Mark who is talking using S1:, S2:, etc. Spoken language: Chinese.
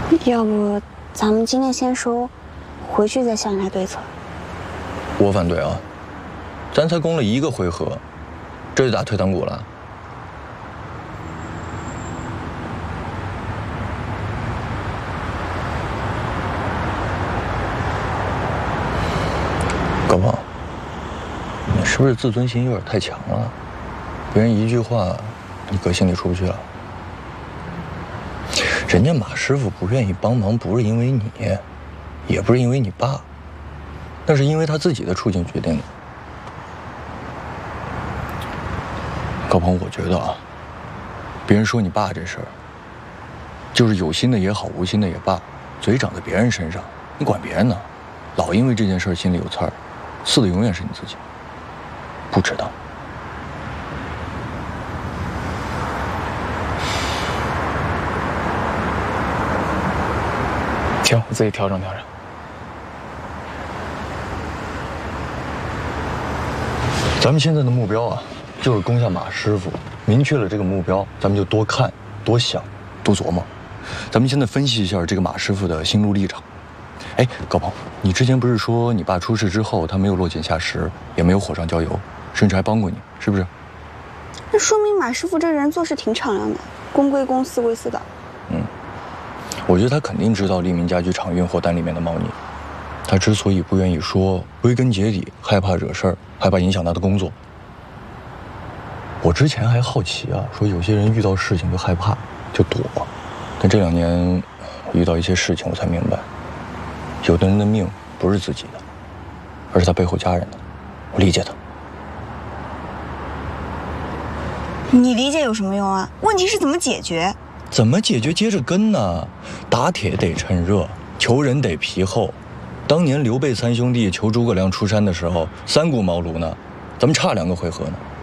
S1: 要不咱们今天先收，回去再想一下对策。
S2: 我反对啊，咱才攻了1个回合，这就打退堂鼓了。高鹏，你是不是自尊心有点太强了？别人一句话，你搁心里出不去了。人家马师傅不愿意帮忙，不是因为你，也不是因为你爸，那是因为他自己的处境决定的。高鹏，我觉得啊，别人说你爸这事儿，就是有心的也好，无心的也罢，嘴长在别人身上，你管别人呢？老因为这件事心里有刺儿，刺的永远是你自己，不值当。
S3: 行，我自己调整调整。
S2: 咱们现在的目标啊，就是攻下马师傅。明确了这个目标，咱们就多看、多想、多琢磨。咱们现在分析一下这个马师傅的心路历程。哎，高鹏，你之前不是说你爸出事之后，他没有落井下石，也没有火上浇油，甚至还帮过你，是不是？
S1: 那说明马师傅这人做事挺敞亮的，公归公，私归私的。
S2: 我觉得他肯定知道利民家居厂运货单里面的猫腻，他之所以不愿意说，归根结底害怕惹事儿，害怕影响他的工作。我之前还好奇啊，说有些人遇到事情就害怕，就躲，但这2年我遇到一些事情，我才明白，有的人的命不是自己的，而是他背后家人的。我理解他。
S1: 你理解有什么用啊？问题是怎么解决？
S2: 怎么解决？接着跟呢？打铁得趁热，求人得皮厚。当年刘备3兄弟求诸葛亮出山的时候，3顾茅庐呢，咱们差2个回合呢。